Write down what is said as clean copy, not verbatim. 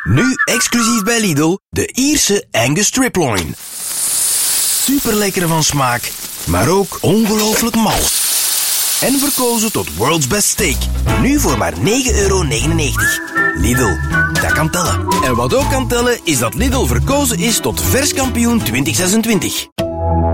Nu exclusief bij Lidl, de Ierse Angus Striploin. Superlekker van smaak, maar ook ongelooflijk mals. En verkozen tot World's Best Steak. Nu voor maar €9,99. Lidl, dat kan tellen. En wat ook kan tellen, is dat Lidl verkozen is tot verskampioen 2026.